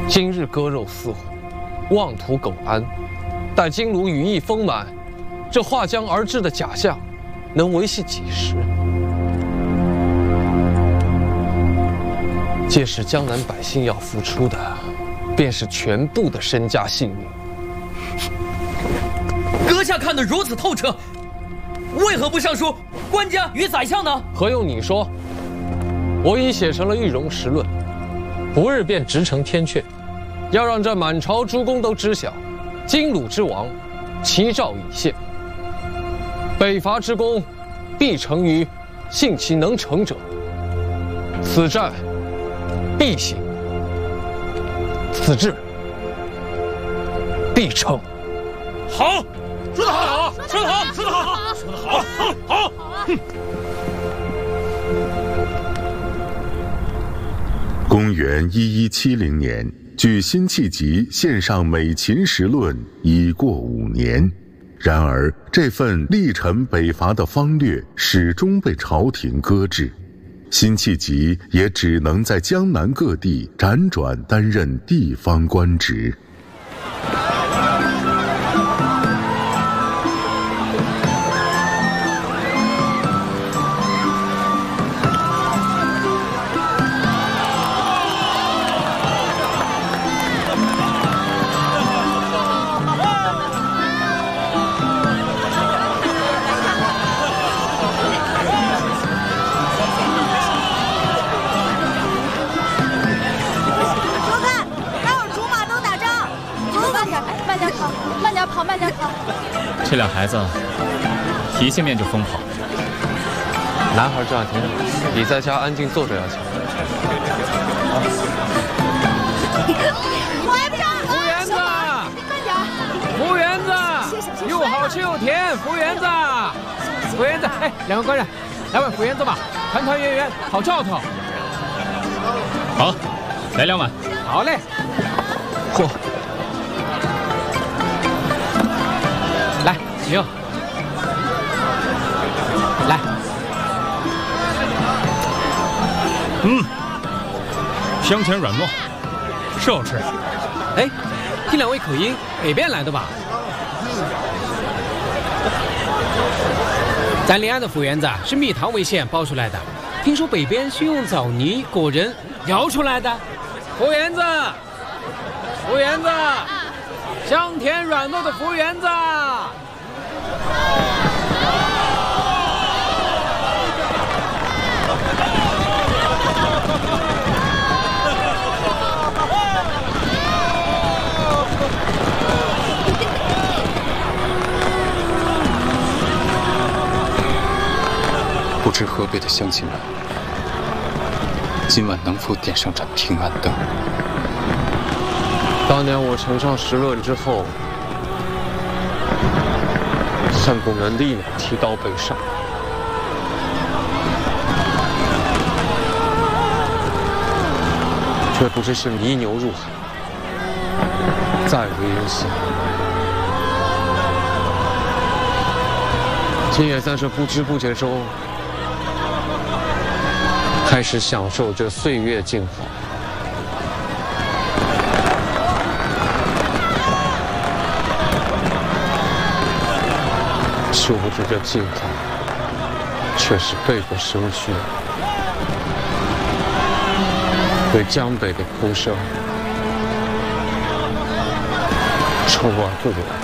今日割肉似虎，妄图苟安，待金炉羽翼丰满，这划江而治的假象，能维系几时？届时江南百姓要付出的，便是全部的身家性命。 阁下看得如此透彻，为何不上书官家与宰相呢？ 何用你说？我已写成了御容实论，不日便直呈天阙，要让这满朝诸公都知晓，金鲁之亡，其诏已现。北伐之功，必成于信其能成者。此战必行，此志必成。 好，说得好，说得好，说得好，说得好，好。 公元1170年，距辛弃疾献上《美秦时论》已过5年，然而这份力陈北伐的方略始终被朝廷搁置，辛弃疾也只能在江南各地辗转担任地方官职。 这俩孩子提见面就疯跑。 男孩这样挺好，比在家安静坐着要强。 服务员子，服务员子，又好吃又甜。服务员子，服务员子，哎，两位官人，来碗服务员子吧，团团圆圆，好兆头。 好，来2碗。 好嘞。 嚯！ 来，行。来。 香甜软糯，是好吃。 哎，听两位口音，北边来的吧？咱临安的府园子是蜜糖为馅包出来的，听说北边是用枣泥、果仁摇出来的。服务员子，服务员子，香甜软糯的服务员子。 不知河北的乡亲们，今晚能否点上盏平安灯？ 当年我呈上时论之后，恨不能立马提刀北上。却不知是泥牛入海，再为人心。今也在这不知不觉中，开始享受这岁月静好。殊不知这静好，却是背过生虚，对江北的哭声充耳不闻。